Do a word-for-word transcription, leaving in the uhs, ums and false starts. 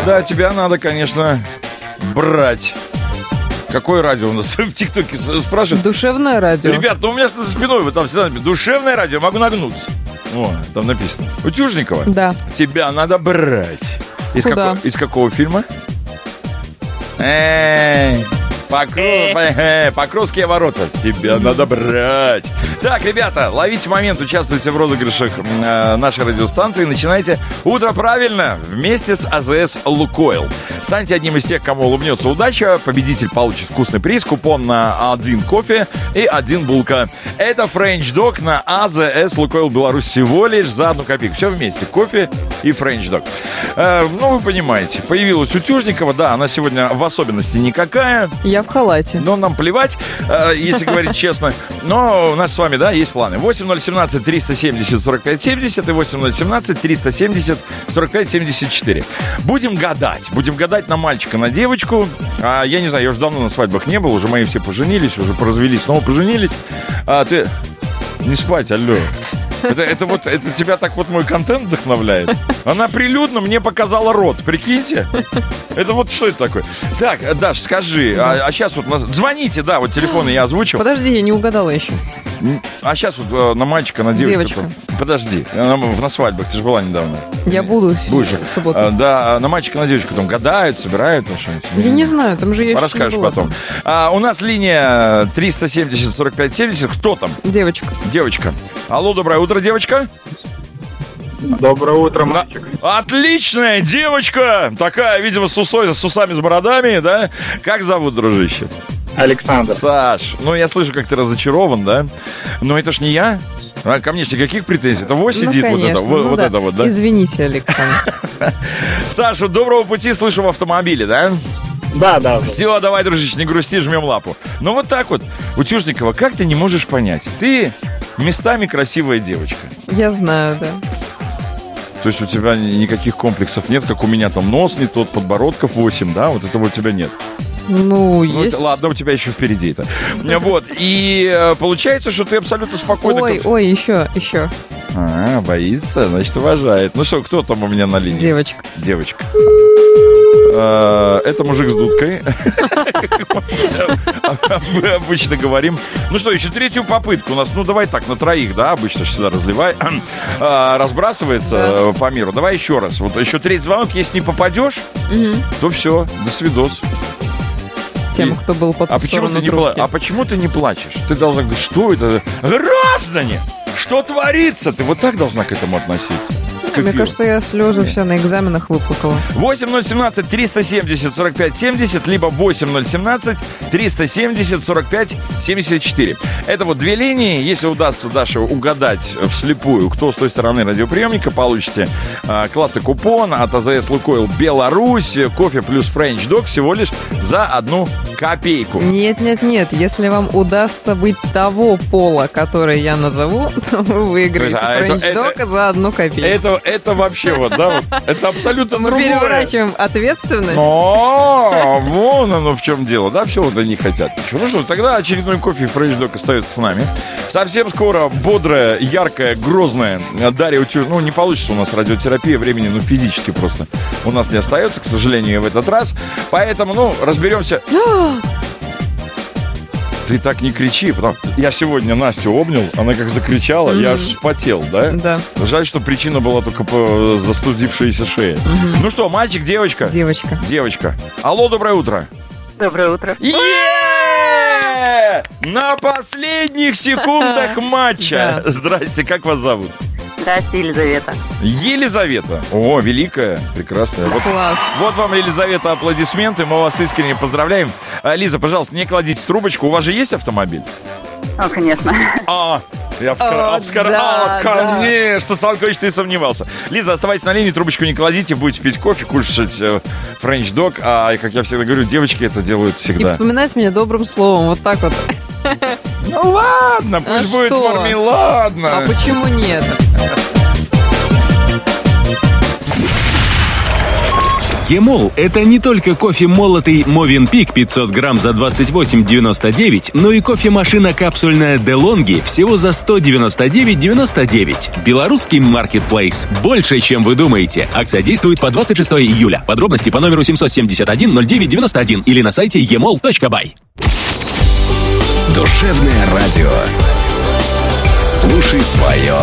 да, тебя надо, конечно, брать. Какое радио у нас в ТикТоке спрашивают? Душевное радио. Ребят, ну у меня за спиной, вы там всегда написано, душевное радио, могу нагнуться. О, там написано. Утюжникова? Да. Тебя надо брать. Из, Куда? како... Из какого фильма? Эй, Покров... Покровские ворота. Тебя надо брать. Так, ребята, ловите момент, участвуйте в розыгрышах э, нашей радиостанции. Начинайте утро правильно вместе с АЗС «Лукойл». Станьте одним из тех, кому улыбнется удача. Победитель получит вкусный приз, купон на один кофе и один булка. Это French Dog на АЗС «Лукойл» Беларусь всего лишь за одну копейку. Все вместе, кофе и French Dog. Э, ну, вы понимаете, появилась Утюжникова. Да, она сегодня в особенности никакая. Я в халате. Но нам плевать, э, если говорить честно. Но у нас с вами, да, есть планы. восемь ноль семнадцать триста семьдесят сорок пять семьдесят и восемь ноль семнадцать триста семьдесят сорок пять семьдесят четыре. Будем гадать. Будем гадать на мальчика, на девочку. А, я не знаю, я уже давно на свадьбах не был. Уже мои все поженились, уже поразвелись, снова поженились. А ты... Не спать, алло. Это, это вот, это тебя так вот мой контент вдохновляет. Она прилюдно мне показала рот, прикиньте. Это вот что это такое? Так, Даш, скажи, а, а сейчас вот нас... Звоните, да, вот телефоны я озвучил. Подожди, я не угадала еще. А сейчас вот на мальчика, на девочку. Девочка. Подожди, на, на свадьбах, ты же была недавно. Я буду Будешь. в субботу. А, да, на мальчика, на девочку там гадают, собирают там что-нибудь. Я не знаю, там же я Расскажешь еще не была потом. там. А, у нас линия триста семьдесят сорок пять семьдесят. Кто там? Девочка. Девочка. Алло, доброе утро, девочка. Доброе утро, мальчик. Отличная девочка. Такая, видимо, с усой, с усами, с бородами, да? Как зовут, дружище? Александр. Саш, ну я слышу, как ты разочарован, да? Но это ж не я. А ко мне же каких претензий? Это вот сидит, ну, вот это, ну, вот, да. вот это вот, да? Извините, Александр. Саша, доброго пути, слышу, в автомобиле, да? Да, да. Все, давай, дружище, не грусти, жмем лапу. Ну вот так вот, Утюжникова, как ты не можешь понять? Ты местами красивая девочка. Я знаю, да. То есть у тебя никаких комплексов нет, как у меня там нос не тот, подбородков восемь, да? Вот этого у тебя нет. Ну, Ну, есть. это- ладно, у тебя еще впереди это. Вот, и э, получается, что ты абсолютно спокойно... Ой, как- ой, еще, еще. А, боится, значит, уважает. Ну что, кто там у меня на линии? Девочка. Девочка. Э, Это мужик с дудкой. Мы обычно говорим. Ну что, еще третью попытку у нас. Ну, давай так, на троих, да, обычно ж всегда разливай. Э, Разбрасывается э, по миру. Давай еще раз. Вот еще третий звонок. Если не попадешь, Мгм. то все, до свидос. Тем, И- кто был по ту А почему, сторону ты не пла- трубки. а почему ты не плачешь? Ты должна говорить, что это? Граждане! Что творится? Ты вот так должна к этому относиться. К Мне эфиру. кажется, я слезы все на экзаменах выплакала. восемь ноль семнадцать триста семьдесят сорок пять семьдесят, либо восемь ноль семнадцать триста семьдесят сорок пять семьдесят четыре. Это вот две линии. Если удастся, Даша, угадать вслепую, кто с той стороны радиоприемника, получите э, классный купон от АЗС «Лукойл» Беларусь, кофе плюс French Dog всего лишь за одну копейку. Нет, нет, нет. Если вам удастся быть того пола, который я назову, то вы выиграете А это- French это- Dog за одну копейку. Это, это вообще вот, да, вот, это абсолютно Мы другое. переворачиваем ответственность. О, вон оно в чем дело, да, все вот они хотят. Ну что, тогда очередной кофе и French Dog остается с нами. Совсем скоро бодрая, яркая, грозная Дарья Утюжникова. Ну, не получится у нас радиотерапия, времени, ну, физически просто у нас не остается, к сожалению, в этот раз. Поэтому, ну, разберемся. Ты так не кричи, потому что я сегодня Настю обнял, она как закричала, я аж вспотел, да? Да. Жаль, что причина была только по застудившейся шее. Ну что, мальчик, девочка? Девочка. Девочка. Алло, доброе утро. Доброе утро. Е-е-е! На последних секундах матча. Да. Здрасте, как вас зовут? Здравствуйте, Елизавета. Елизавета. О, великая, прекрасная. Вот, Класс. вот вам, Елизавета, аплодисменты. Мы вас искренне поздравляем. А, Лиза, пожалуйста, не кладите трубочку. У вас же есть автомобиль? Ну, конечно. А, я обскара... О, обскара- да, а, конечно, Салкович, ты сомневался. Лиза, оставайтесь на линии, трубочку не кладите, будете пить кофе, кушать э, French Dog. А, как я всегда говорю, девочки это делают И всегда. вспоминать меня добрым словом. Вот так вот. Ну ладно, пусть А будет что? мармеладно. А почему нет? Емол – это не только кофе молотый Movenpick пятьсот грамм за двадцать восемь девяносто девять, но и кофемашина капсульная DeLonghi всего за сто девяносто девять девяносто девять. Белорусский маркетплейс. Больше, чем вы думаете. Акция действует по двадцать шестого июля. Подробности по номеру семь семь один ноль девять девяносто один или на сайте емол точка бай. Душевное радио. Слушай свое.